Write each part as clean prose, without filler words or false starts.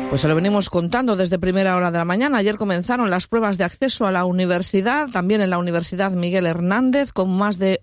Pues se lo venimos contando desde primera hora de la mañana. Ayer comenzaron las pruebas de acceso a la universidad, también en la Universidad Miguel Hernández, con más de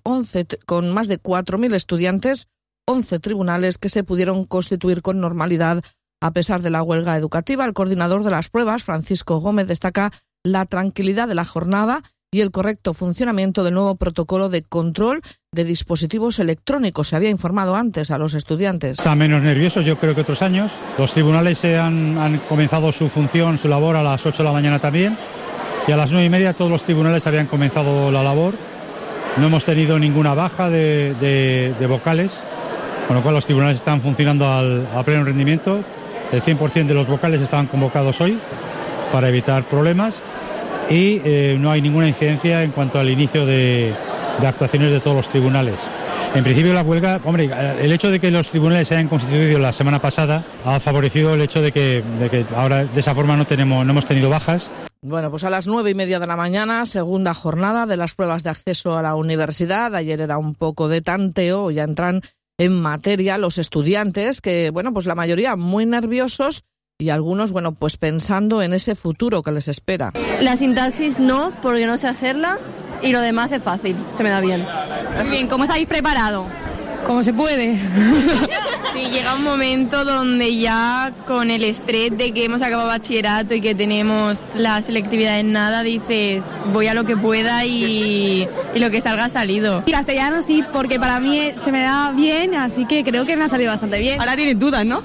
4.000 estudiantes, 11 tribunales que se pudieron constituir con normalidad a pesar de la huelga educativa. El coordinador de las pruebas, Francisco Gómez, destaca la tranquilidad de la jornada y el correcto funcionamiento del nuevo protocolo de control de dispositivos electrónicos. Se había informado antes a los estudiantes. Están menos nerviosos, yo creo, que otros años. Los tribunales han comenzado su función, su labor a las 8 de la mañana también, y a las 9:30 todos los tribunales habían comenzado la labor. No hemos tenido ninguna baja de vocales, con lo cual los tribunales están funcionando a pleno rendimiento. El 100% de los vocales estaban convocados hoy para evitar problemas. Y no hay ninguna incidencia en cuanto al inicio de actuaciones de todos los tribunales. En principio la huelga, el hecho de que los tribunales se hayan constituido la semana pasada ha favorecido el hecho de que ahora de esa forma no hemos tenido bajas. Bueno, pues a las 9:30 de la mañana, segunda jornada de las pruebas de acceso a la universidad. Ayer era un poco de tanteo, ya entran en materia los estudiantes, que, bueno, pues la mayoría muy nerviosos, y algunos, bueno, pues pensando en ese futuro que les espera. La sintaxis no, porque no sé hacerla, y lo demás es fácil, se me da bien. Muy bien, ¿cómo os habéis preparado? Como se puede. Sí, llega un momento donde ya con el estrés de que hemos acabado bachillerato y que tenemos la selectividad en nada, dices, voy a lo que pueda y lo que salga ha salido. Y castellano sí, porque para mí se me da bien, así que creo que me ha salido bastante bien. Ahora tienes dudas, ¿no?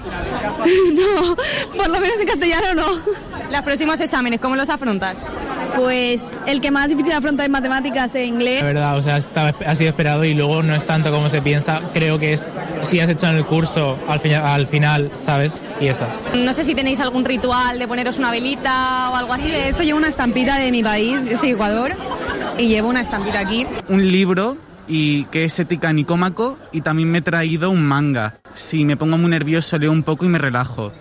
No, por lo menos en castellano no. Los próximos exámenes, ¿cómo los afrontas? Pues el que más difícil afronta es matemáticas e inglés. La verdad, o sea, ha sido esperado y luego no es tanto como se piensa. Creo que es, si has hecho en el curso, al final, ¿sabes? Y eso. No sé si tenéis algún ritual de poneros una velita o algo así. De hecho, llevo una estampita de mi país, yo soy Ecuador, y llevo una estampita aquí. Un libro, y que es Ética Nicómaco, y también me he traído un manga. Si me pongo muy nervioso, leo un poco y me relajo.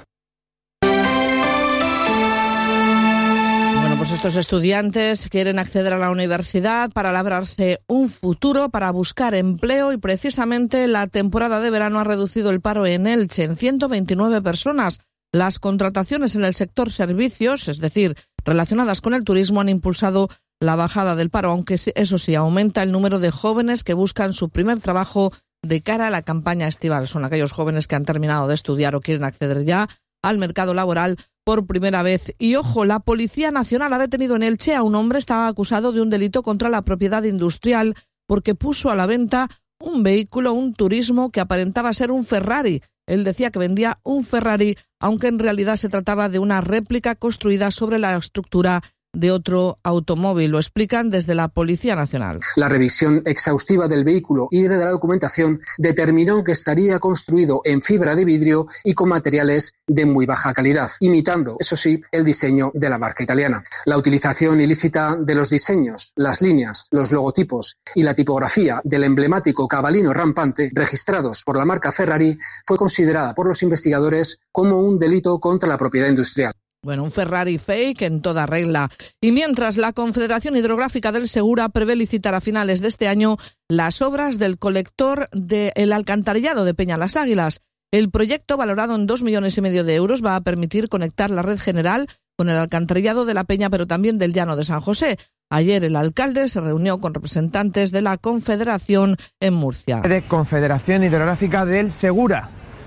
Pues estos estudiantes quieren acceder a la universidad para labrarse un futuro, para buscar empleo, y precisamente la temporada de verano ha reducido el paro en Elche en 129 personas. Las contrataciones en el sector servicios, es decir, relacionadas con el turismo, han impulsado la bajada del paro, aunque eso sí, aumenta el número de jóvenes que buscan su primer trabajo de cara a la campaña estival. Son aquellos jóvenes que han terminado de estudiar o quieren acceder ya al mercado laboral por primera vez. Y ojo, la Policía Nacional ha detenido en Elche a un hombre. Estaba acusado de un delito contra la propiedad industrial porque puso a la venta un vehículo, un turismo, que aparentaba ser un Ferrari. Él decía que vendía un Ferrari, aunque en realidad se trataba de una réplica construida sobre la estructura de otro automóvil. Lo explican desde la Policía Nacional. La revisión exhaustiva del vehículo y de la documentación determinó que estaría construido en fibra de vidrio y con materiales de muy baja calidad, imitando, eso sí, el diseño de la marca italiana. La utilización ilícita de los diseños, las líneas, los logotipos y la tipografía del emblemático cabalino rampante registrados por la marca Ferrari fue considerada por los investigadores como un delito contra la propiedad industrial. Bueno, un Ferrari fake en toda regla. Y mientras, la Confederación Hidrográfica del Segura prevé licitar a finales de este año las obras del colector del alcantarillado de Peña Las Águilas. El proyecto, valorado en 2,5 millones de euros, va a permitir conectar la red general con el alcantarillado de la Peña, pero también del Llano de San José. Ayer el alcalde se reunió con representantes de la Confederación en Murcia. De Confederación Hidrográfica del Segura.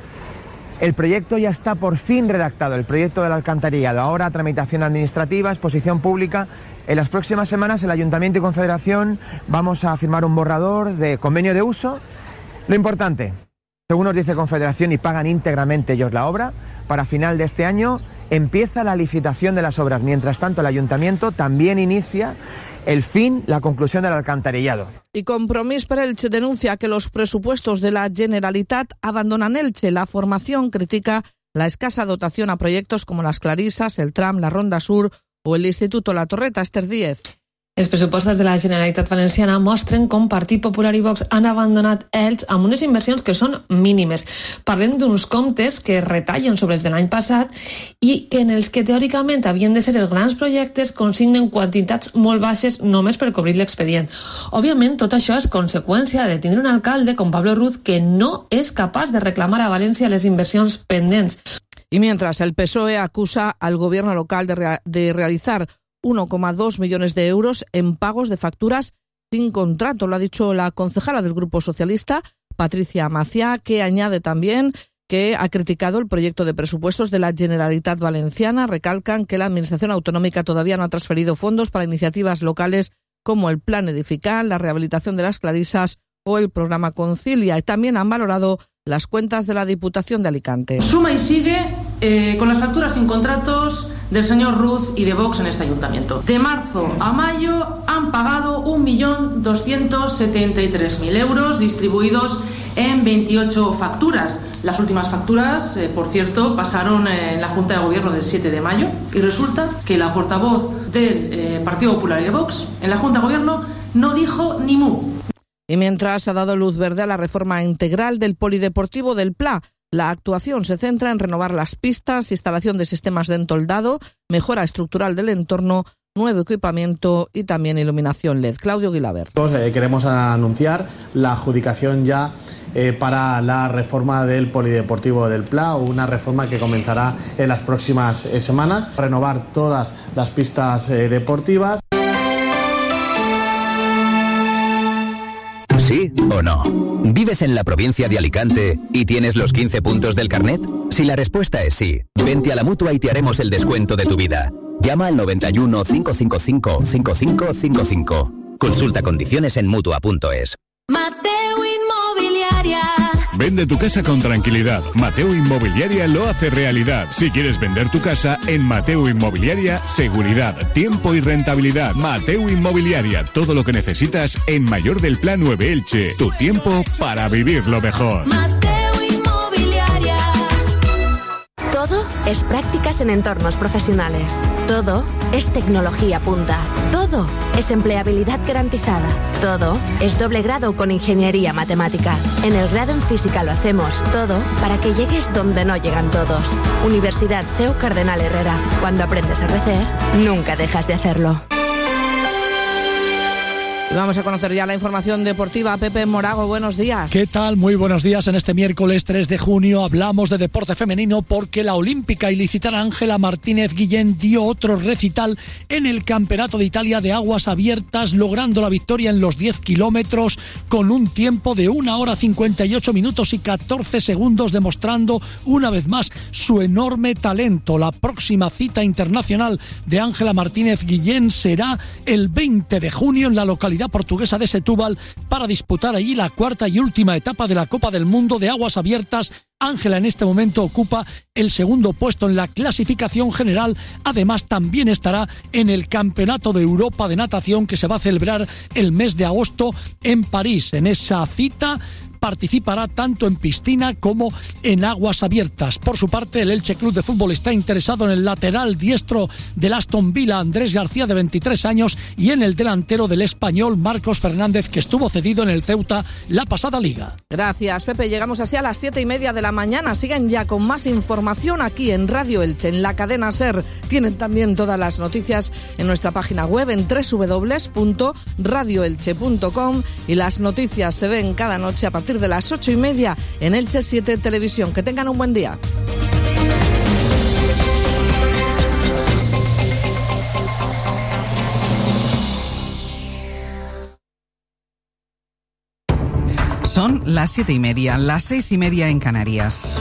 El proyecto ya está por fin redactado, el proyecto del alcantarillado. Ahora tramitación administrativa, exposición pública. En las próximas semanas el Ayuntamiento y Confederación vamos a firmar un borrador de convenio de uso. Lo importante, según nos dice Confederación, y pagan íntegramente ellos la obra, para final de este año empieza la licitación de las obras. Mientras tanto, el Ayuntamiento también inicia la conclusión del alcantarillado. Y Compromís per Elche denuncia que los presupuestos de la Generalitat abandonan Elche. La formación critica la escasa dotación a proyectos como las Clarisas, el tram, la Ronda Sur o el Instituto La Torreta. Esther Díez. Els pressupostos de la Generalitat Valenciana mostren com Partit Popular i Vox han abandonat Elx amb unes inversions que són mínimes. Parlem d'uns comptes que retallen sobre els de l'any passat i que en els que teòricament havien de ser els grans projectes consignen quantitats molt baixes només per cobrir l'expedient. Òbviament, tot això és conseqüència de tindre un alcalde com Pablo Ruz que no és capaç de reclamar a València les inversions pendents. Y mientras el PSOE acusa al gobierno local de realizar 1,2 millones de euros en pagos de facturas sin contrato, lo ha dicho la concejala del Grupo Socialista, Patricia Macià, que añade también que ha criticado el proyecto de presupuestos de la Generalitat Valenciana. Recalcan que la Administración Autonómica todavía no ha transferido fondos para iniciativas locales como el Plan Edificar, la rehabilitación de las Clarisas o el programa Concilia. Y también han valorado las cuentas de la Diputación de Alicante. Suma y sigue con las facturas sin contratos del señor Ruz y de Vox en este ayuntamiento. De marzo a mayo han pagado 1.273.000 euros distribuidos en 28 facturas. Las últimas facturas, por cierto, pasaron en la Junta de Gobierno del 7 de mayo y resulta que la portavoz del Partido Popular y de Vox en la Junta de Gobierno no dijo ni mu. Y mientras ha dado luz verde a la reforma integral del polideportivo del Pla, la actuación se centra en renovar las pistas, instalación de sistemas de entoldado, mejora estructural del entorno, nuevo equipamiento y también iluminación LED. Claudio Guilaber. Queremos anunciar la adjudicación ya para la reforma del polideportivo del Pla, una reforma que comenzará en las próximas semanas, renovar todas las pistas deportivas. ¿Sí o no? ¿Vives en la provincia de Alicante y tienes los 15 puntos del carnet? Si la respuesta es sí, vente a la Mutua y te haremos el descuento de tu vida. Llama al 91 555 5555. Consulta condiciones en Mutua.es. Mateo Inmobiliaria. Vende tu casa con tranquilidad. Mateo Inmobiliaria lo hace realidad. Si quieres vender tu casa, en Mateo Inmobiliaria, seguridad, tiempo y rentabilidad. Mateo Inmobiliaria, todo lo que necesitas en Mayor del Pla 9 Elche. Tu tiempo para vivirlo mejor. Mateo Inmobiliaria. Todo es prácticas en entornos profesionales. Todo es tecnología punta. Todo es empleabilidad garantizada. Todo es doble grado con ingeniería matemática. En el grado en física lo hacemos todo para que llegues donde no llegan todos. Universidad CEU Cardenal Herrera. Cuando aprendes a crecer, nunca dejas de hacerlo. Vamos a conocer ya la información deportiva. Pepe Morago, buenos días. ¿Qué tal? Muy buenos días. En este miércoles 3 de junio hablamos de deporte femenino porque la olímpica ilicitana Ángela Martínez Guillén dio otro recital en el Campeonato de Italia de aguas abiertas, logrando la victoria en los 10 kilómetros con un tiempo de 1 hora 58 minutos y 14 segundos, demostrando una vez más su enorme talento. La próxima cita internacional de Ángela Martínez Guillén será el 20 de junio en la localidad portuguesa de Setúbal para disputar allí la cuarta y última etapa de la Copa del Mundo de aguas abiertas. Ángela en este momento ocupa el segundo puesto en la clasificación general. Además, también estará en el Campeonato de Europa de Natación que se va a celebrar el mes de agosto en París. En esa cita participará tanto en piscina como en aguas abiertas. Por su parte, el Elche Club de Fútbol está interesado en el lateral diestro del Aston Villa, Andrés García, de 23 años, y en el delantero del Español, Marcos Fernández, que estuvo cedido en el Ceuta la pasada liga. Gracias, Pepe. Llegamos así a las 7:30 de la mañana. Siguen ya con más información aquí en Radio Elche, en la cadena SER. Tienen también todas las noticias en nuestra página web en www.radioelche.com, y las noticias se ven cada noche a partir de las 8:30 en Elche 7 Televisión. Que tengan un buen día. Son las 7:30, las 6:30 en Canarias.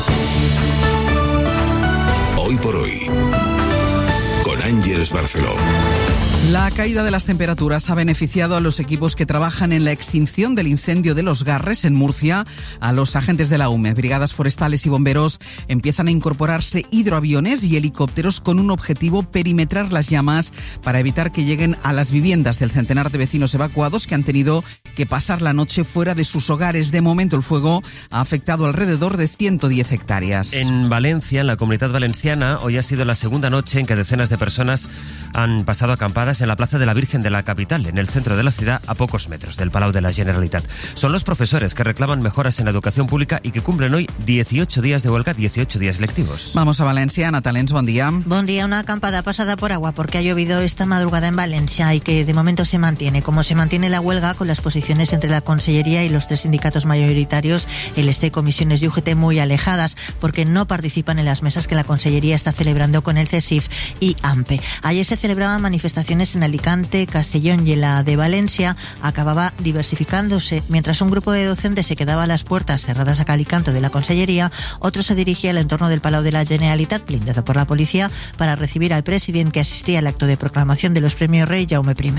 Hoy por hoy, con Ángeles Barceló. La caída de las temperaturas ha beneficiado a los equipos que trabajan en la extinción del incendio de Los Garres en Murcia. A los agentes de la UME, brigadas forestales y bomberos empiezan a incorporarse hidroaviones y helicópteros con un objetivo: perimetrar las llamas para evitar que lleguen a las viviendas del centenar de vecinos evacuados que han tenido que pasar la noche fuera de sus hogares. De momento, el fuego ha afectado alrededor de 110 hectáreas. En Valencia, en la Comunidad Valenciana, hoy ha sido la segunda noche en que decenas de personas han pasado acampadas celebradas en la Plaza de la Virgen de la Capital, en el centro de la ciudad, a pocos metros del Palau de la Generalitat. Son los profesores que reclaman mejoras en la educación pública y que cumplen hoy 18 días de huelga, 18 días lectivos. Vamos a Valencia. Ana Talens, buen día. Buen día. Una acampada pasada por agua porque ha llovido esta madrugada en Valencia y que de momento se mantiene. Como se mantiene la huelga, con las posiciones entre la Consellería y los 3 sindicatos mayoritarios, el ST, Comisiones y UGT, muy alejadas porque no participan en las mesas que la Consellería está celebrando con el CESIF y AMPE. Ayer se celebraban manifestaciones en Alicante, Castellón y en la de Valencia acababa diversificándose. Mientras un grupo de docentes se quedaba a las puertas cerradas a calicanto de la Consellería, otro se dirigía al entorno del Palau de la Generalitat, blindado por la policía, para recibir al presidente que asistía al acto de proclamación de los premios Rey Jaume I.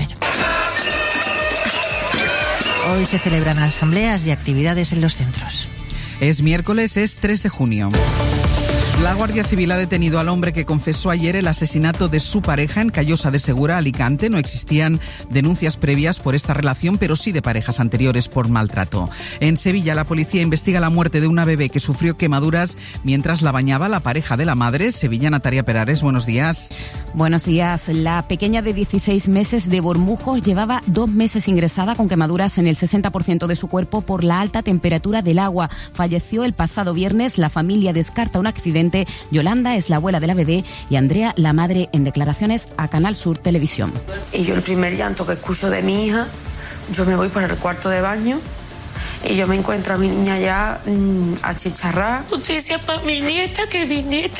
Hoy se celebran asambleas y actividades en los centros. Es miércoles, es 3 de junio. La Guardia Civil ha detenido al hombre que confesó ayer el asesinato de su pareja en Callosa de Segura, Alicante. No existían denuncias previas por esta relación, pero sí de parejas anteriores por maltrato. En Sevilla, la policía investiga la muerte de una bebé que sufrió quemaduras mientras la bañaba la pareja de la madre. Sevillana Taria Perares, buenos días. Buenos días. La pequeña de 16 meses de Bormujos llevaba 2 meses ingresada con quemaduras en el 60% de su cuerpo por la alta temperatura del agua. Falleció el pasado viernes. La familia descarta un accidente. Yolanda es la abuela de la bebé y Andrea, la madre, en declaraciones a Canal Sur Televisión. Y yo el primer llanto que escucho de mi hija, yo me voy para el cuarto de baño y yo me encuentro a mi niña ya achicharrada. Justicia para mi nieta, que mi nieta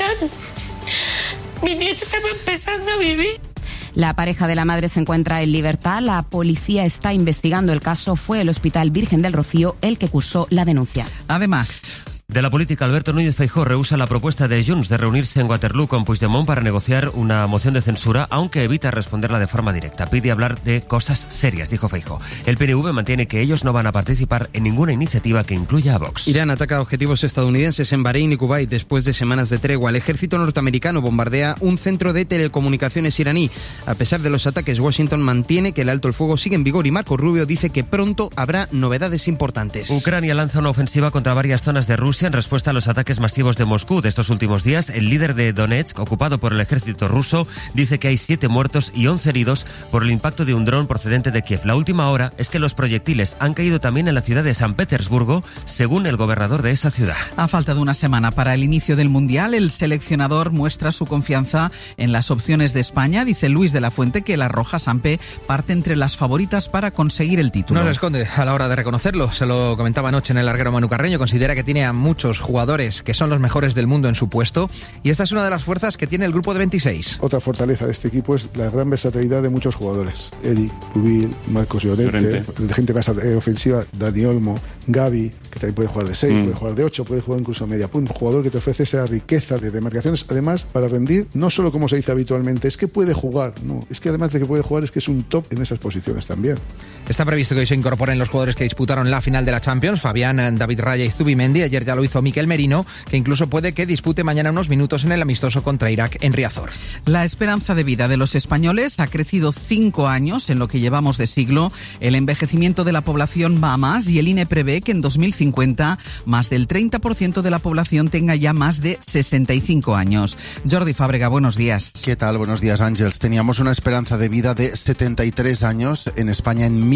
estaba empezando a vivir. La pareja de la madre se encuentra en libertad. La policía está investigando el caso. Fue el Hospital Virgen del Rocío el que cursó la denuncia. Además, de la política, Alberto Núñez Feijóo rehúsa la propuesta de Junts de reunirse en Waterloo con Puigdemont para negociar una moción de censura, aunque evita responderla de forma directa. Pide hablar de cosas serias, dijo Feijóo. El PNV mantiene que ellos no van a participar en ninguna iniciativa que incluya a Vox. Irán ataca objetivos estadounidenses en Bahrein y Kuwait después de semanas de tregua. El ejército norteamericano bombardea un centro de telecomunicaciones iraní. A pesar de los ataques, Washington mantiene que el alto el fuego sigue en vigor y Marco Rubio dice que pronto habrá novedades importantes. Ucrania lanza una ofensiva contra varias zonas de Rusia en respuesta a los ataques masivos de Moscú de estos últimos días. El líder de Donetsk, ocupado por el ejército ruso, dice que hay 7 muertos y 11 heridos por el impacto de un dron procedente de Kiev. La última hora es que los proyectiles han caído también en la ciudad de San Petersburgo, según el gobernador de esa ciudad. A falta de una semana para el inicio del Mundial, el seleccionador muestra su confianza en las opciones de España. Dice Luis de la Fuente que la Roja Sampe parte entre las favoritas para conseguir el título. No lo esconde a la hora de reconocerlo. Se lo comentaba anoche en el larguero Manu Carreño. Considera que tiene a muchos jugadores que son los mejores del mundo en su puesto y esta es una de las fuerzas que tiene el grupo de 26. Otra fortaleza de este equipo es la gran versatilidad de muchos jugadores. Eric, Pubil, Marcos Llorente, de gente más ofensiva, Dani Olmo, Gavi, que también puede jugar de 6, puede jugar de 8, puede jugar incluso a media punta. Un jugador que te ofrece esa riqueza de demarcaciones, además, para rendir, no solo como se dice habitualmente, es que puede jugar, no, es que además de que puede jugar, es que es un top en esas posiciones también. Está previsto que hoy se incorporen los jugadores que disputaron la final de la Champions, Fabián, David Raya y Zubimendi. Ayer ya lo hizo Miquel Merino, que incluso puede que dispute mañana unos minutos en el amistoso contra Irak en Riazor. La esperanza de vida de los españoles ha crecido 5 años en lo que llevamos de siglo. El envejecimiento de la población va a más y el INE prevé que en 2050 más del 30% de la población tenga ya más de 65 años. Jordi Fábrega, buenos días. ¿Qué tal? Buenos días, Ángels. Teníamos una esperanza de vida de 73 años en España en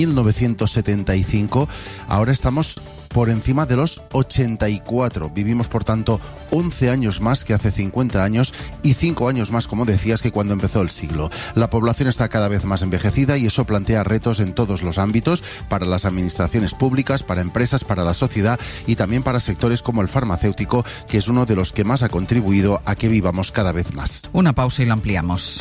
1975. Ahora estamos por encima de los 84. Vivimos, por tanto, 11 años más que hace 50 años y 5 años más, como decías, que cuando empezó el siglo. La población está cada vez más envejecida y eso plantea retos en todos los ámbitos, para las administraciones públicas, para empresas, para la sociedad y también para sectores como el farmacéutico, que es uno de los que más ha contribuido a que vivamos cada vez más. Una pausa y lo ampliamos.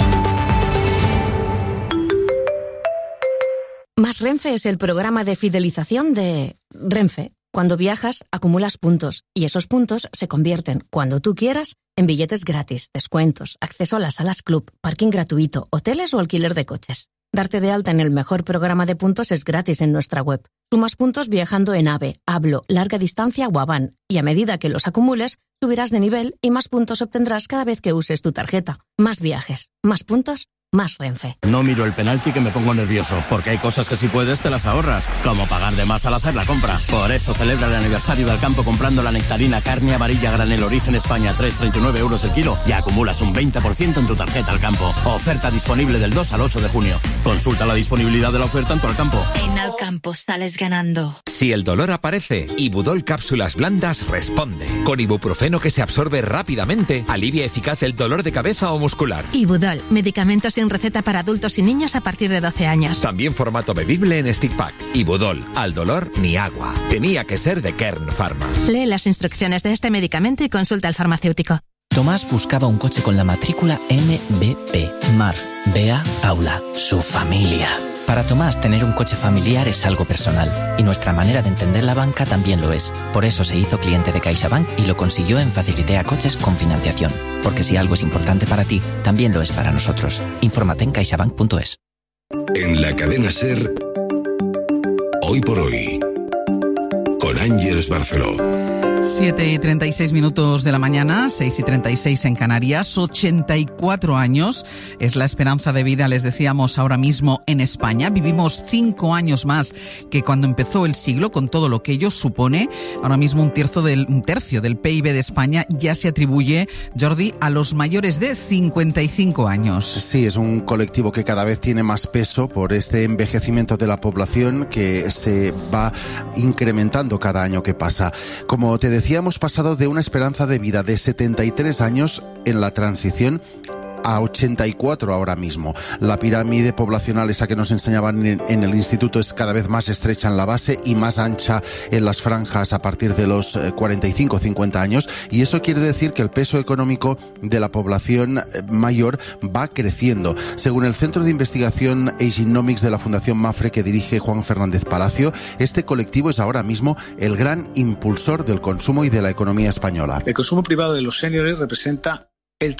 Más Renfe es el programa de fidelización de Renfe. Cuando viajas, acumulas puntos y esos puntos se convierten, cuando tú quieras, en billetes gratis, descuentos, acceso a las salas club, parking gratuito, hoteles o alquiler de coches. Darte de alta en el mejor programa de puntos es gratis en nuestra web. Sumas puntos viajando en AVE, Hablo, Larga Distancia o Avan y a medida que los acumules, subirás de nivel y más puntos obtendrás cada vez que uses tu tarjeta. Más viajes, más puntos, más Renfe. No miro el penalti que me pongo nervioso, porque hay cosas que si puedes te las ahorras, como pagar de más al hacer la compra. Por eso celebra el aniversario del campo comprando la nectarina carne amarilla granel Origen España 3,39 euros el kilo y acumulas un 20% en tu tarjeta Al Campo. Oferta disponible del 2 al 8 de junio. Consulta la disponibilidad de la oferta en tu Al Campo. En Al Campo sales ganando. Si el dolor aparece, Ibudol Cápsulas Blandas responde. Con ibuprofeno que se absorbe rápidamente, alivia eficaz el dolor de cabeza o muscular. Ibudol, medicamentos sin receta para adultos y niños a partir de 12 años. También formato bebible en stick pack. Ibudol, al dolor ni agua. Tenía que ser de Kern Pharma. Lee las instrucciones de este medicamento y consulta al farmacéutico. Tomás buscaba un coche con la matrícula MBP. Mar, Bea, Paula, su familia. Para Tomás, tener un coche familiar es algo personal, y nuestra manera de entender la banca también lo es. Por eso se hizo cliente de CaixaBank y lo consiguió en Facilitea Coches con financiación. Porque si algo es importante para ti, también lo es para nosotros. Infórmate en caixabank.es. En la cadena SER, Hoy por Hoy, con Ángeles Barceló. 7:36 de la mañana, 6:36 en Canarias, 84 años es la esperanza de vida, les decíamos ahora mismo en España. Vivimos 5 años más que cuando empezó el siglo, con todo lo que ello supone. Ahora mismo un tercio del PIB de España ya se atribuye, Jordi, a los mayores de 55 años. Sí, es un colectivo que cada vez tiene más peso por este envejecimiento de la población que se va incrementando cada año que pasa. Como te decía, hemos pasado de una esperanza de vida de 73 años en la transición a 84 ahora mismo. La pirámide poblacional, esa que nos enseñaban en el instituto, es cada vez más estrecha en la base y más ancha en las franjas a partir de los 45-50 años, y eso quiere decir que el peso económico de la población mayor va creciendo. Según el Centro de Investigación Agenomics de la Fundación Mafre, que dirige Juan Fernández Palacio, este colectivo es ahora mismo el gran impulsor del consumo y de la economía española. El consumo privado de los seniors representa el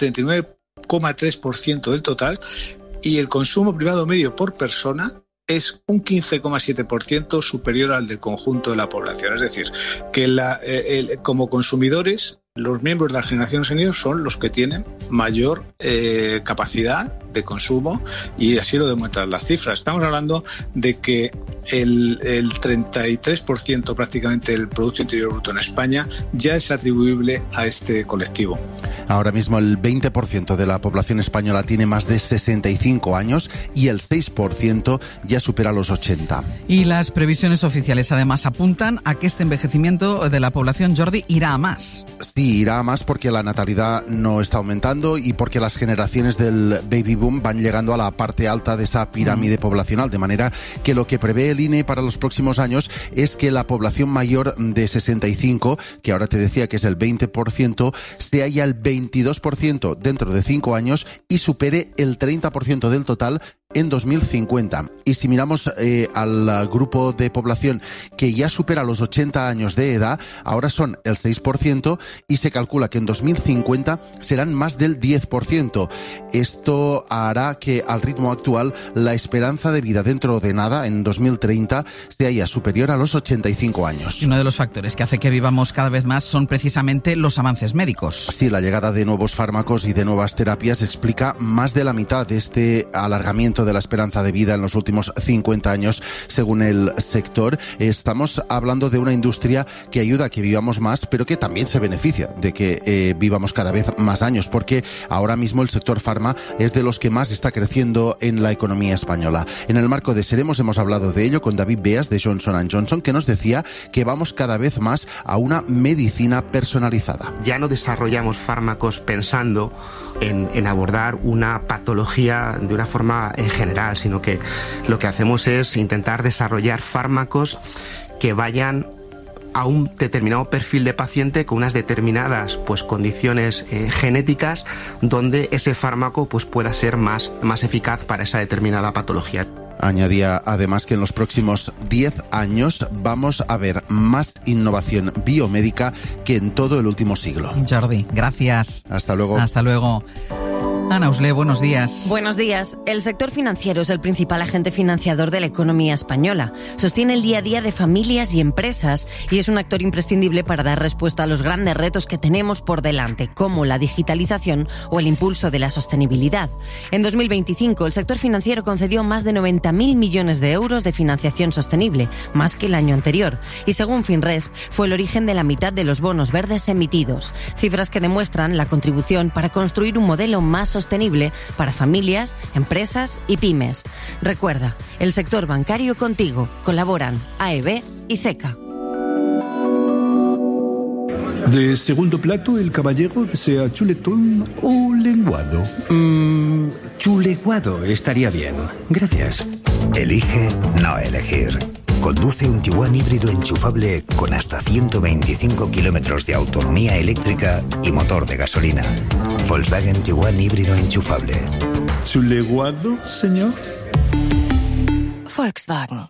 39,3% del total, y el consumo privado medio por persona es un 15,7% superior al del conjunto de la población. Es decir, que como consumidores, los miembros de la generación senior son los que tienen mayor capacidad de consumo, y así lo demuestran las cifras. Estamos hablando de que el 33% prácticamente del Producto Interior Bruto en España ya es atribuible a este colectivo. Ahora mismo el 20% de la población española tiene más de 65 años y el 6% ya supera los 80. Y las previsiones oficiales además apuntan a que este envejecimiento de la población, Jordi, irá a más. Sí, irá a más porque la natalidad no está aumentando y porque las generaciones del baby boom van llegando a la parte alta de esa pirámide poblacional, de manera que lo que prevé el INE para los próximos años es que la población mayor de 65, que ahora te decía que es el 20%, sea ya el 22% dentro de 5 años y supere el 30% del total en 2050. Y si miramos al grupo de población que ya supera los 80 años de edad, ahora son el 6% y se calcula que en 2050 serán más del 10%. Esto hará que al ritmo actual la esperanza de vida dentro de nada, en 2030, sea ya superior a los 85 años. Y uno de los factores que hace que vivamos cada vez más son precisamente los avances médicos. Sí, la llegada de nuevos fármacos y de nuevas terapias explica más de la mitad de este alargamiento de la esperanza de vida en los últimos 50 años, según el sector. Estamos hablando de una industria que ayuda a que vivamos más, pero que también se beneficia de que vivamos cada vez más años, porque ahora mismo el sector farma es de los que más está creciendo en la economía española. En el marco de Seremos hemos hablado de ello con David Beas de Johnson & Johnson, que nos decía que vamos cada vez más a una medicina personalizada. Ya no desarrollamos fármacos pensando en abordar una patología de una forma general, sino que lo que hacemos es intentar desarrollar fármacos que vayan a un determinado perfil de paciente con unas determinadas condiciones genéticas, donde ese fármaco pueda ser más eficaz para esa determinada patología. Añadía además que en los próximos 10 años vamos a ver más innovación biomédica que en todo el último siglo. Jordi, gracias. Hasta luego. Hasta luego. Ana Usle, buenos días. Buenos días. El sector financiero es el principal agente financiador de la economía española. Sostiene el día a día de familias y empresas y es un actor imprescindible para dar respuesta a los grandes retos que tenemos por delante, como la digitalización o el impulso de la sostenibilidad. En 2025, el sector financiero concedió más de 90.000 millones de euros de financiación sostenible, más que el año anterior. Y según Finresp, fue el origen de la mitad de los bonos verdes emitidos. Cifras que demuestran la contribución para construir un modelo más sostenible para familias, empresas y pymes. Recuerda, el sector bancario contigo. Colaboran AEB y CECA. De segundo plato, el caballero desea chuletón o lenguado. Chuleguado estaría bien. Gracias. Elige no elegir. Conduce un Tiguan híbrido enchufable con hasta 125 kilómetros de autonomía eléctrica y motor de gasolina. Volkswagen Tiguan híbrido enchufable. ¿Chuleguado, señor? Volkswagen.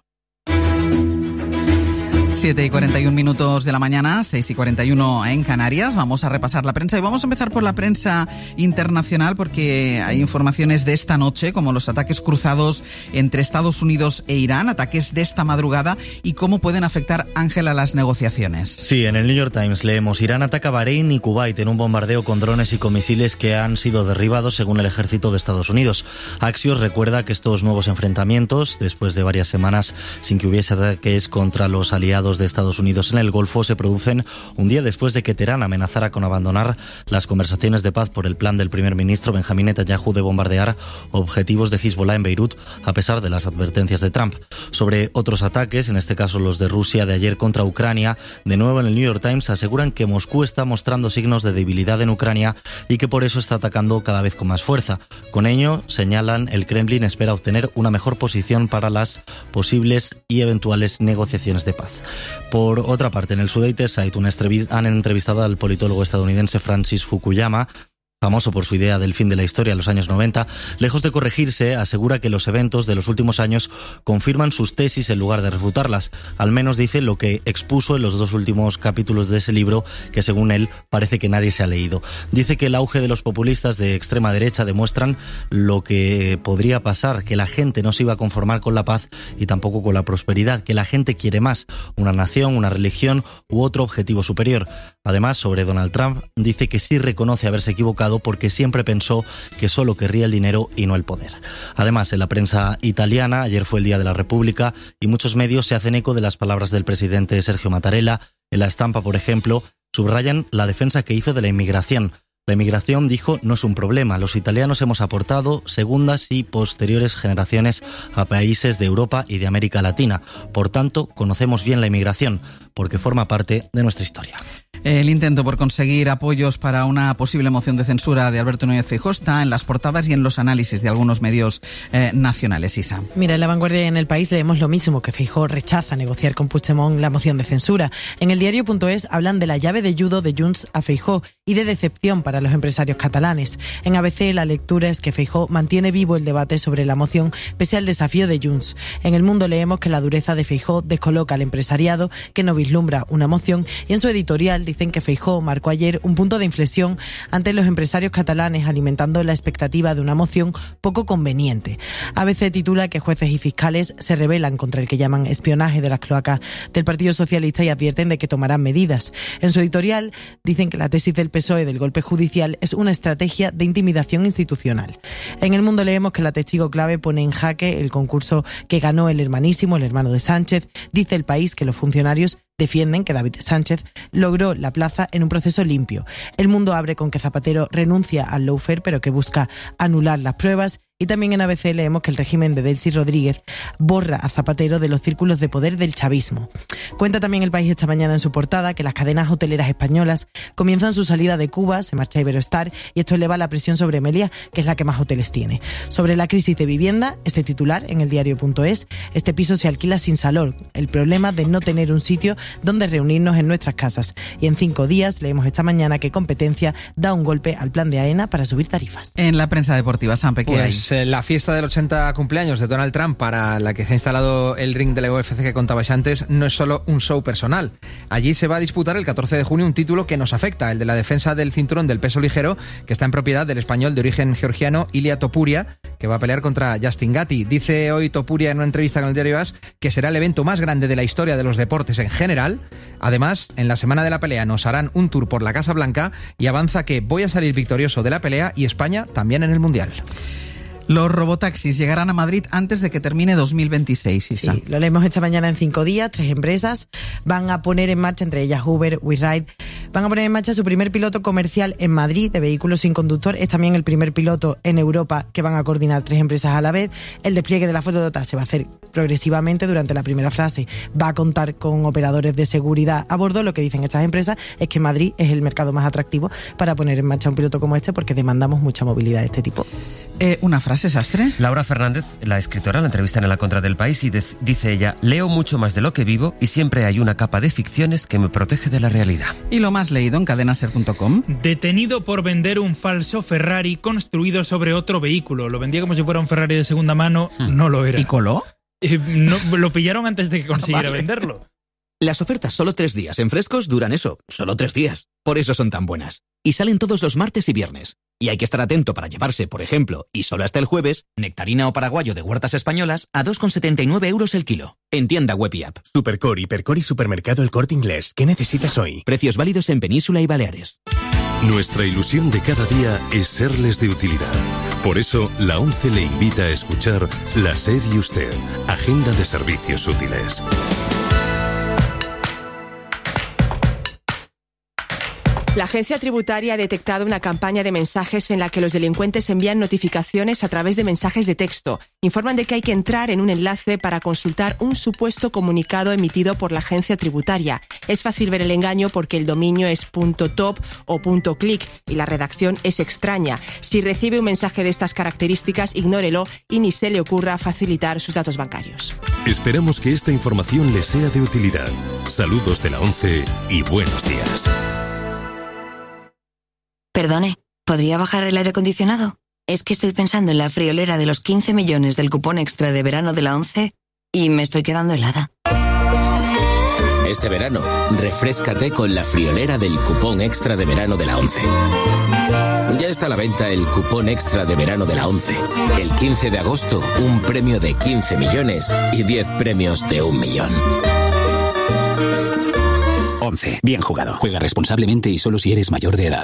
7:41 de la mañana, 6:41 en Canarias. Vamos a repasar la prensa y vamos a empezar por la prensa internacional porque hay informaciones de esta noche, como los ataques cruzados entre Estados Unidos e Irán, ataques de esta madrugada y cómo pueden afectar, Ángel, a las negociaciones. Sí, en el New York Times leemos: Irán ataca Bahrein y Kuwait en un bombardeo con drones y con misiles que han sido derribados según el ejército de Estados Unidos. Axios recuerda que estos nuevos enfrentamientos, después de varias semanas sin que hubiese ataques contra los aliados de Estados Unidos en el Golfo, se producen un día después de que Teherán amenazara con abandonar las conversaciones de paz por el plan del primer ministro Benjamín Netanyahu de bombardear objetivos de Hezbollah en Beirut, a pesar de las advertencias de Trump. Sobre otros ataques, en este caso los de Rusia de ayer contra Ucrania, de nuevo en el New York Times aseguran que Moscú está mostrando signos de debilidad en Ucrania y que por eso está atacando cada vez con más fuerza. Con ello, señalan, el Kremlin espera obtener una mejor posición para las posibles y eventuales negociaciones de paz. Por otra parte, en el Sudate Site han entrevistado al politólogo estadounidense Francis Fukuyama, famoso por su idea del fin de la historia en los años 90, lejos de corregirse, asegura que los eventos de los últimos años confirman sus tesis en lugar de refutarlas. Al menos dice lo que expuso en los 2 últimos capítulos de ese libro, que según él parece que nadie se ha leído. Dice que el auge de los populistas de extrema derecha demuestran lo que podría pasar, que la gente no se iba a conformar con la paz y tampoco con la prosperidad, que la gente quiere más, una nación, una religión u otro objetivo superior. Además, sobre Donald Trump, dice que sí reconoce haberse equivocado porque siempre pensó que solo querría el dinero y no el poder. Además, en la prensa italiana, ayer fue el Día de la República y muchos medios se hacen eco de las palabras del presidente Sergio Mattarella. En La Stampa, por ejemplo, subrayan la defensa que hizo de la inmigración. La inmigración, dijo, no es un problema. Los italianos hemos aportado segundas y posteriores generaciones a países de Europa y de América Latina. Por tanto, conocemos bien la inmigración, porque forma parte de nuestra historia. El intento por conseguir apoyos para una posible moción de censura de Alberto Núñez Feijóo está en las portadas y en los análisis de algunos medios nacionales. Isa. Mira, en La Vanguardia y en El País leemos lo mismo, que Feijóo rechaza negociar con Puigdemont la moción de censura. En el diario.es hablan de la llave de judo de Junts a Feijóo y de decepción para los empresarios catalanes. En ABC la lectura es que Feijóo mantiene vivo el debate sobre la moción pese al desafío de Junts. En El Mundo leemos que la dureza de Feijóo descoloca al empresariado, que no vislumbra una moción, y en su editorial dicen que Feijóo marcó ayer un punto de inflexión ante los empresarios catalanes, alimentando la expectativa de una moción poco conveniente. ABC titula que jueces y fiscales se rebelan contra el que llaman espionaje de las cloacas del Partido Socialista y advierten de que tomarán medidas. En su editorial dicen que la tesis del PSOE del golpe judicial es una estrategia de intimidación institucional. En El Mundo leemos que la testigo clave pone en jaque el concurso que ganó el hermanísimo, el hermano de Sánchez. Dice El País que los funcionarios defienden que David Sánchez logró la plaza en un proceso limpio. El Mundo abre con que Zapatero renuncia al lawfare, pero que busca anular las pruebas. Y también en ABC leemos que el régimen de Delcy Rodríguez borra a Zapatero de los círculos de poder del chavismo. Cuenta también El País esta mañana en su portada que las cadenas hoteleras españolas comienzan su salida de Cuba, se marcha Iberoestar y esto eleva la presión sobre Meliá, que es la que más hoteles tiene. Sobre la crisis de vivienda, este titular en el diario.es: este piso se alquila sin salón, el problema de no tener un sitio donde reunirnos en nuestras casas. Y en 5 días leemos esta mañana que Competencia da un golpe al plan de AENA para subir tarifas. En la prensa deportiva, Sampe, ¿qué hay? Pues la fiesta del 80 cumpleaños de Donald Trump, para la que se ha instalado el ring de la UFC que contabais antes, no es solo un show personal. Allí se va a disputar el 14 de junio un título que nos afecta, el de la defensa del cinturón del peso ligero, que está en propiedad del español de origen georgiano Ilia Topuria, que va a pelear contra Justin Gatti. Dice hoy Topuria en una entrevista con el diario AS que será el evento más grande de la historia de los deportes en general. Además, en la semana de la pelea nos harán un tour por la Casa Blanca y avanza que voy a salir victorioso de la pelea y España también en el Mundial. Los robotaxis llegarán a Madrid antes de que termine 2026, Isa. Sí, lo leemos esta mañana en 5 días. 3 empresas van a poner en marcha, entre ellas Uber, WeRide, van a poner en marcha su primer piloto comercial en Madrid de vehículos sin conductor. Es también el primer piloto en Europa que van a coordinar 3 empresas a la vez. El despliegue de la flota se va a hacer progresivamente. Durante la primera fase va a contar con operadores de seguridad a bordo. Lo que dicen estas empresas es que Madrid es el mercado más atractivo para poner en marcha un piloto como este, porque demandamos mucha movilidad de este tipo. Una frase, Sastre. Laura Fernández, la escritora, la entrevistan en La Contra del País y dice ella: leo mucho más de lo que vivo y siempre hay una capa de ficciones que me protege de la realidad. Y lo más leído en cadenaser.com. Detenido por vender un falso Ferrari construido sobre otro vehículo. Lo vendía como si fuera un Ferrari de segunda mano, no lo era. ¿Y coló? No, lo pillaron antes de que consiguiera venderlo. Las ofertas solo 3 días en Frescos duran eso, solo 3 días. Por eso son tan buenas. Y salen todos los martes y viernes. Y hay que estar atento para llevarse, por ejemplo, y solo hasta el jueves, nectarina o paraguayo de huertas españolas a 2,79 euros el kilo. En tienda web y app. Supercor, Hipercor y Supermercado El Corte Inglés. ¿Qué necesitas hoy? Precios válidos en Península y Baleares. Nuestra ilusión de cada día es serles de utilidad. Por eso, la ONCE le invita a escuchar La SER y Usted, Agenda de Servicios Útiles. La agencia tributaria ha detectado una campaña de mensajes en la que los delincuentes envían notificaciones a través de mensajes de texto. Informan de que hay que entrar en un enlace para consultar un supuesto comunicado emitido por la agencia tributaria. Es fácil ver el engaño porque el dominio es .top o .click y la redacción es extraña. Si recibe un mensaje de estas características, ignórelo y ni se le ocurra facilitar sus datos bancarios. Esperamos que esta información les sea de utilidad. Saludos de la ONCE y buenos días. Perdone, ¿podría bajar el aire acondicionado? Es que estoy pensando en la friolera de los 15 millones del cupón extra de verano de la ONCE y me estoy quedando helada. Este verano, refréscate con la friolera del cupón extra de verano de la ONCE. Ya está a la venta el cupón extra de verano de la ONCE. El 15 de agosto, un premio de 15 millones y 10 premios de 1 millón. ONCE. Bien jugado. Juega responsablemente y solo si eres mayor de edad.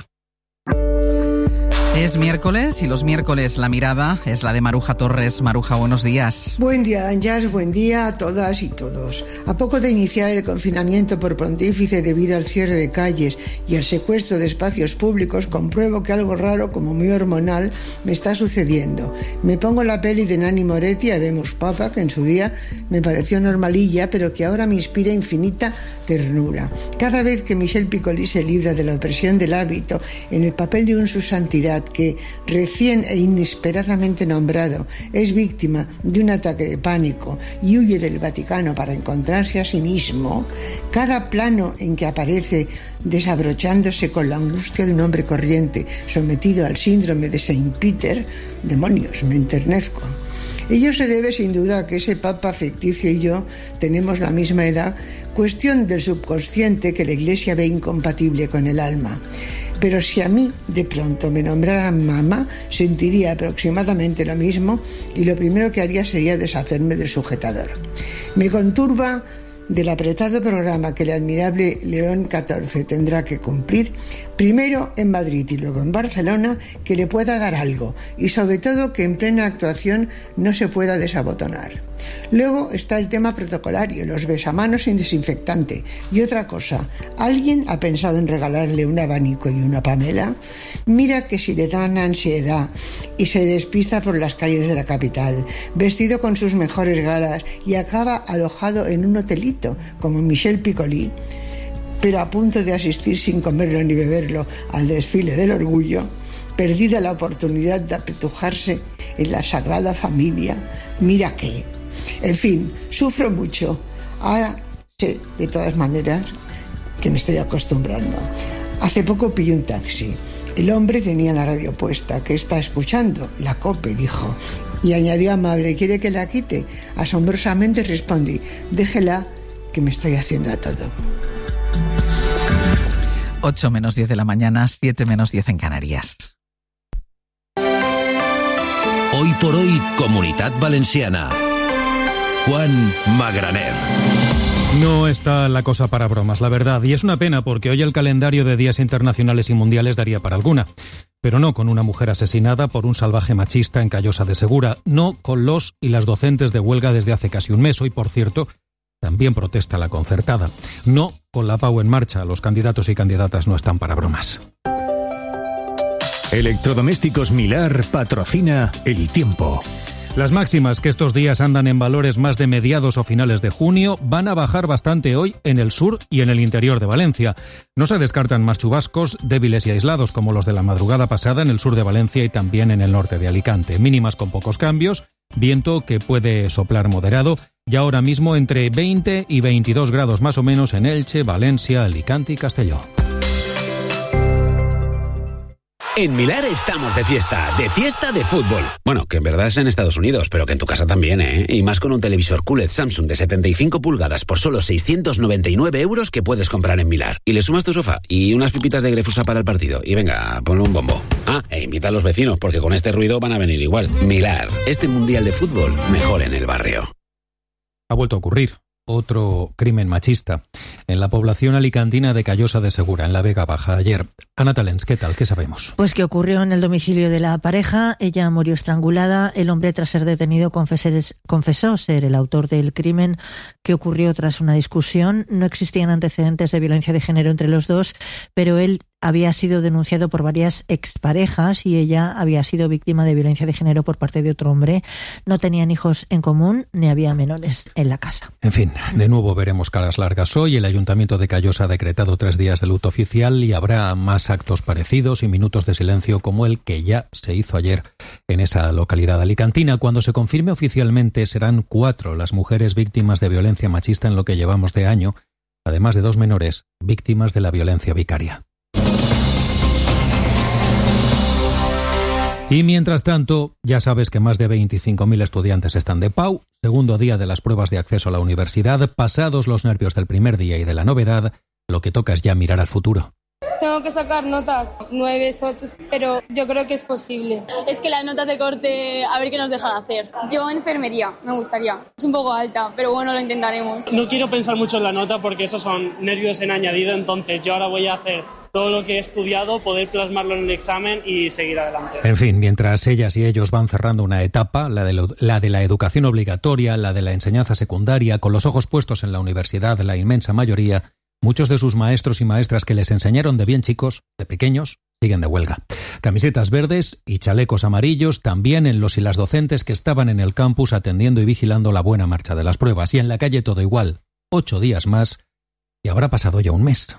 Es miércoles y los miércoles la mirada es la de Maruja Torres. Maruja, buenos días. Buen día, Ángeles, buen día a todas y todos. A poco de iniciar el confinamiento por pontífice debido al cierre de calles y al secuestro de espacios públicos, compruebo que algo raro, como muy hormonal, me está sucediendo. Me pongo la peli de Nanni Moretti, Habemos Papa, que en su día me pareció normalilla, pero que ahora me inspira infinita ternura. Cada vez que Michel Piccoli se libra de la opresión del hábito en el papel de un su santidad que, recién e inesperadamente nombrado, es víctima de un ataque de pánico y huye del Vaticano para encontrarse a sí mismo, cada plano en que aparece desabrochándose con la angustia de un hombre corriente sometido al síndrome de Saint Peter, demonios, me enternezco. Ello se debe sin duda a que ese papa ficticio y yo tenemos la misma edad, cuestión del subconsciente que la Iglesia ve incompatible con el alma. Pero si a mí de pronto me nombraran mamá, sentiría aproximadamente lo mismo y lo primero que haría sería deshacerme del sujetador. Me conturba del apretado programa que el admirable León XIV tendrá que cumplir, primero en Madrid y luego en Barcelona, que le pueda dar algo y sobre todo que en plena actuación no se pueda desabotonar. Luego está el tema protocolario, los besamanos sin desinfectante. Y otra cosa, ¿alguien ha pensado en regalarle un abanico y una Pamela? Mira que si le dan ansiedad y se despista por las calles de la capital, vestido con sus mejores galas y acaba alojado en un hotelito, como Michel Piccoli, pero a punto de asistir sin comerlo ni beberlo al desfile del orgullo, perdida la oportunidad de apetujarse en la Sagrada Familia, mira qué. En fin, sufro mucho. Ahora sé, de todas maneras, que me estoy acostumbrando. Hace poco pillé un taxi. El hombre tenía la radio puesta. ¿Qué está escuchando? La COPE, dijo. Y añadió amable, ¿quiere que la quite? Asombrosamente respondí, déjela, que me estoy haciendo a todo. 8 menos 10 de la mañana, 7 menos 10 en Canarias. Hoy por hoy, Comunitat Valenciana. Juan Magraner. No está la cosa para bromas, la verdad, y es una pena porque hoy el calendario de días internacionales y mundiales daría para alguna. Pero no con una mujer asesinada por un salvaje machista en Callosa de Segura, no con los y las docentes de huelga desde hace casi un mes. Hoy, por cierto, también protesta la concertada. No con la PAU en marcha, los candidatos y candidatas no están para bromas. Electrodomésticos Milar patrocina El Tiempo. Las máximas, que estos días andan en valores más de mediados o finales de junio, van a bajar bastante hoy en el sur y en el interior de Valencia. No se descartan más chubascos débiles y aislados como los de la madrugada pasada en el sur de Valencia y también en el norte de Alicante. Mínimas con pocos cambios, viento que puede soplar moderado y ahora mismo entre 20 y 22 grados más o menos en Elche, Valencia, Alicante y Castelló. En Milar estamos de fiesta de fútbol. Bueno, que en verdad es en Estados Unidos, pero que en tu casa también, ¿eh? Y más con un televisor QLED Samsung de 75 pulgadas por solo 699 euros que puedes comprar en Milar. Y le sumas tu sofá y unas pipitas de Grefusa para el partido. Y venga, ponle un bombo. Ah, e invita a los vecinos, porque con este ruido van a venir igual. Milar, este mundial de fútbol mejor en el barrio. Ha vuelto a ocurrir otro crimen machista en la población alicantina de Callosa de Segura, en la Vega Baja, ayer. Ana Talens, ¿qué tal? ¿Qué sabemos? Pues que ocurrió en el domicilio de la pareja. Ella murió estrangulada. El hombre, tras ser detenido, confesó ser el autor del crimen, que ocurrió tras una discusión. No existían antecedentes de violencia de género entre los dos, pero él había sido denunciado por varias exparejas y ella había sido víctima de violencia de género por parte de otro hombre. No tenían hijos en común ni había menores en la casa. En fin, de nuevo veremos caras largas hoy. El Ayuntamiento de Callosa ha decretado 3 días de luto oficial y habrá más actos parecidos y minutos de silencio como el que ya se hizo ayer en esa localidad alicantina. Cuando se confirme oficialmente serán 4 las mujeres víctimas de violencia machista en lo que llevamos de año, además de 2 menores víctimas de la violencia vicaria. Y mientras tanto, ya sabes que más de 25.000 estudiantes están de PAU, segundo día de las pruebas de acceso a la universidad. Pasados los nervios del primer día y de la novedad, lo que toca es ya mirar al futuro. Tengo que sacar notas 9, 8, pero yo creo que es posible. Es que las notas de corte, a ver qué nos dejan hacer. Yo enfermería, me gustaría. Es un poco alta, pero bueno, lo intentaremos. No quiero pensar mucho en la nota porque esos son nervios en añadido, entonces yo ahora voy a hacer todo lo que he estudiado, poder plasmarlo en el examen y seguir adelante. En fin, mientras ellas y ellos van cerrando una etapa, la de la educación obligatoria, la de la enseñanza secundaria, con los ojos puestos en la universidad, la inmensa mayoría, muchos de sus maestros y maestras que les enseñaron de bien chicos, de pequeños, siguen de huelga. Camisetas verdes y chalecos amarillos también en los y las docentes que estaban en el campus atendiendo y vigilando la buena marcha de las pruebas. Y en la calle todo igual, 8 días más y habrá pasado ya un mes.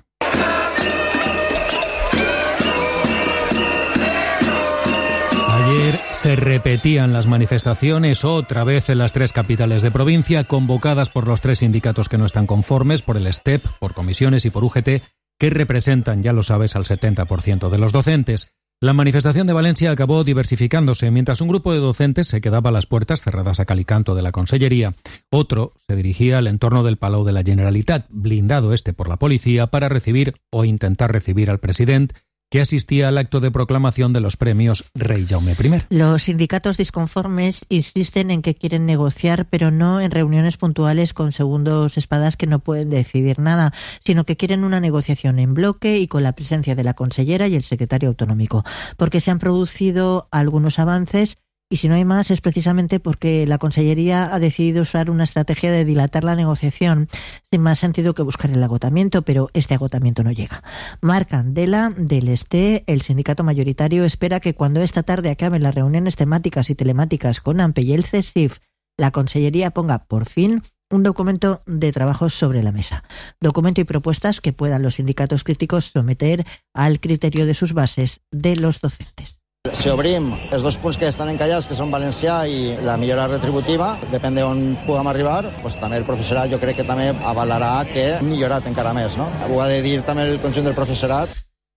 Ayer se repetían las manifestaciones otra vez en las 3 capitales de provincia, convocadas por los 3 sindicatos que no están conformes, por el STEP, por comisiones y por UGT, que representan, ya lo sabes, al 70% de los docentes. La manifestación de Valencia acabó diversificándose. Mientras un grupo de docentes se quedaba a las puertas cerradas a cal y canto de la Consellería, otro se dirigía al entorno del Palau de la Generalitat, blindado por la policía, para recibir o intentar recibir al presidente, que asistía al acto de proclamación de los premios Rey Jaume I. Los sindicatos disconformes insisten en que quieren negociar, pero no en reuniones puntuales con segundos espadas que no pueden decidir nada, sino que quieren una negociación en bloque y con la presencia de la consellera y el secretario autonómico, porque se han producido algunos avances. Y si no hay más es precisamente porque la Consellería ha decidido usar una estrategia de dilatar la negociación sin más sentido que buscar el agotamiento, pero este agotamiento no llega. Marc Candela, del STE, el sindicato mayoritario, espera que cuando esta tarde acaben las reuniones temáticas y telemáticas con AMPE y el CESIF, la Consellería ponga por fin un documento de trabajo sobre la mesa. Documento y propuestas que puedan los sindicatos críticos someter al criterio de sus bases de los docentes. Si obrim els 2 punts que estan encallats, que són valencià i la millora retributiva, depèn d'on puguem arribar, doncs també el professorat jo crec que també avalarà que hem millorat encara més, no? Ho ha de dir també el conjunt del professorat.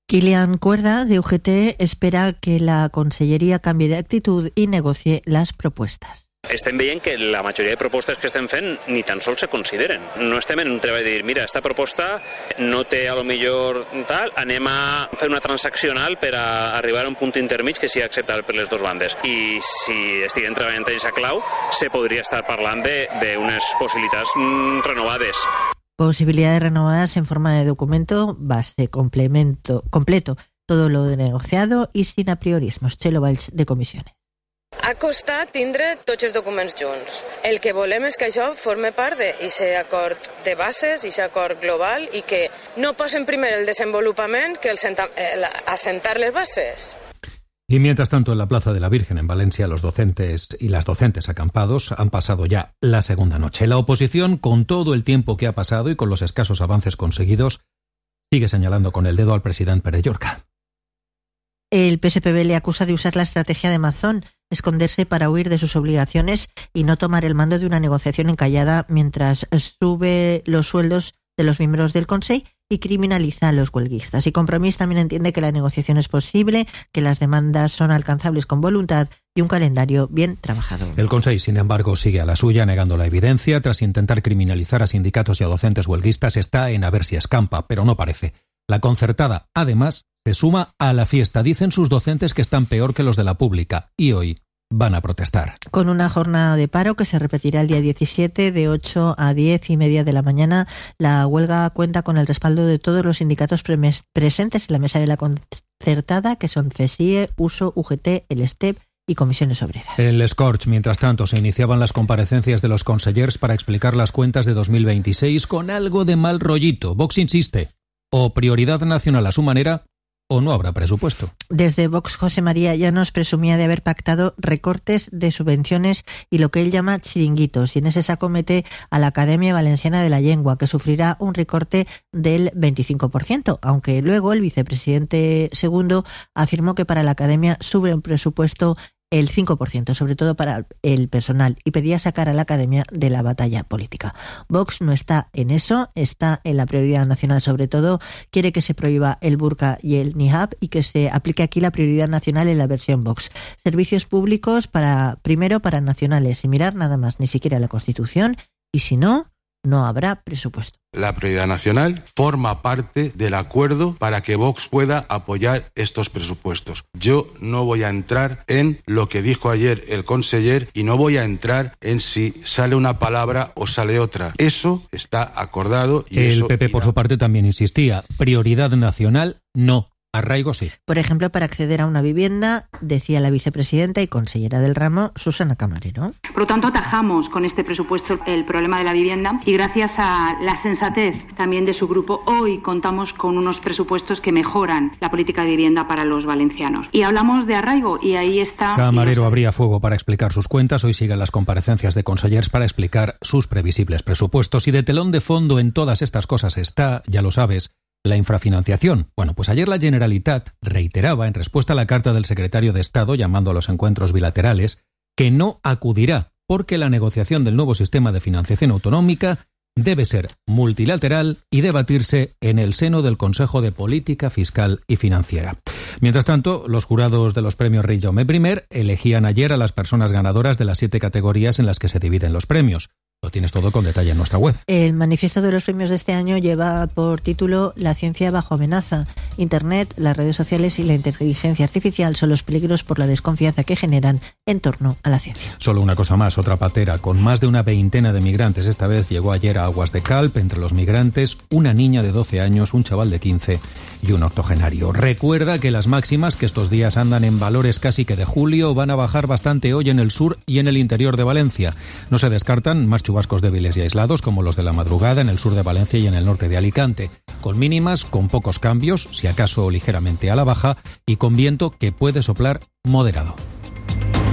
Kilian Cuerda, de UGT, espera que la Conselleria cambie de actitud y negocie las propuestas. Estem veient que la majoria de propostes que estem fent ni tan sols se consideren. No estem en un treball de dir, mira, esta proposta no té a lo millor tal, anem a fer una transaccional per a arribar a un punt intermig que sigui acceptable per les dues bandes. I si estiguem treballant en aquesta clau, se podria estar parlant d'unes possibilitats renovades. Posibilidades renovadas en forma de documento, base, completo, todo lo negociado y sin apriorismos. Txelo Valls, de Comissiones. Ha costat tindre tots els documents junts. El que volem és que això forme part d'aquest acord de bases, d'aquest acord global, i que no posen primer el desenvolupament que assentar les bases. Y mientras tanto, en la Plaza de la Virgen en Valencia, los docentes y las docentes acampados han pasado ya la segunda noche. La oposición, con todo el tiempo que ha pasado y con los escasos avances conseguidos, sigue señalando con el dedo al presidente Pere Llorca. El PSPB le acusa de usar la estrategia de Mazón, esconderse para huir de sus obligaciones y no tomar el mando de una negociación encallada mientras sube los sueldos de los miembros del Consell y criminaliza a los huelguistas. Y Compromís también entiende que la negociación es posible, que las demandas son alcanzables con voluntad y un calendario bien trabajado. El Consell, sin embargo, sigue a la suya, negando la evidencia. Tras intentar criminalizar a sindicatos y a docentes huelguistas, está en a ver si escampa, pero no parece. La concertada, además, se suma a la fiesta. Dicen sus docentes que están peor que los de la pública y hoy van a protestar. Con una jornada de paro que se repetirá el día 17 de 8 a 10:30 de la mañana, la huelga cuenta con el respaldo de todos los sindicatos presentes en la mesa de la concertada, que son CESIE, USO, UGT, el STEP y Comisiones Obreras. En Les Corts, mientras tanto, se iniciaban las comparecencias de los consellers para explicar las cuentas de 2026 con algo de mal rollito. Vox insiste, o prioridad nacional a su manera, o no habrá presupuesto. Desde Vox, José María Llanos presumía de haber pactado recortes de subvenciones y lo que él llama chiringuitos, y en ese saco mete a la Academia Valenciana de la Llengua, que sufrirá un recorte del 25%, aunque luego el vicepresidente segundo afirmó que para la Academia sube un presupuesto el 5%, sobre todo para el personal, y pedía sacar a la Academia de la batalla política. Vox no está en eso, está en la prioridad nacional sobre todo, quiere que se prohíba el burka y el niqab y que se aplique aquí la prioridad nacional en la versión Vox. Servicios públicos primero para nacionales, sin mirar nada más, ni siquiera la Constitución, y si no, no habrá presupuesto. La prioridad nacional forma parte del acuerdo para que Vox pueda apoyar estos presupuestos. Yo no voy a entrar en lo que dijo ayer el conseller y no voy a entrar en si sale una palabra o sale otra. Eso está acordado. Y el PP, por su parte, también insistía, prioridad nacional no. Arraigo sí. Por ejemplo, para acceder a una vivienda, decía la vicepresidenta y consellera del ramo, Susana Camarero. Por lo tanto, atajamos con este presupuesto el problema de la vivienda y gracias a la sensatez también de su grupo, hoy contamos con unos presupuestos que mejoran la política de vivienda para los valencianos. Y hablamos de arraigo y ahí está... Camarero abría fuego para explicar sus cuentas. Hoy siguen las comparecencias de consellers para explicar sus previsibles presupuestos. Y de telón de fondo en todas estas cosas está, ya lo sabes, la infrafinanciación. Bueno, pues ayer la Generalitat reiteraba, en respuesta a la carta del secretario de Estado llamando a los encuentros bilaterales, que no acudirá porque la negociación del nuevo sistema de financiación autonómica debe ser multilateral y debatirse en el seno del Consejo de Política Fiscal y Financiera. Mientras tanto, los jurados de los premios Rey Jaume I elegían ayer a las personas ganadoras de las 7 categorías en las que se dividen los premios. Lo tienes todo con detalle en nuestra web. El manifiesto de los premios de este año lleva por título La ciencia bajo amenaza. Internet, las redes sociales y la inteligencia artificial son los peligros por la desconfianza que generan en torno a la ciencia. Solo una cosa más, otra patera, con más de una veintena de migrantes. Esta vez llegó ayer a Aguas de Calp. Entre los migrantes, una niña de 12 años, un chaval de 15 y un octogenario. Recuerda que las máximas, que estos días andan en valores casi que de julio, van a bajar bastante hoy en el sur y en el interior de Valencia. No se descartan más chubascos débiles y aislados, como los de la madrugada en el sur de Valencia y en el norte de Alicante, con mínimas con pocos cambios, si acaso ligeramente a la baja, y con viento que puede soplar moderado.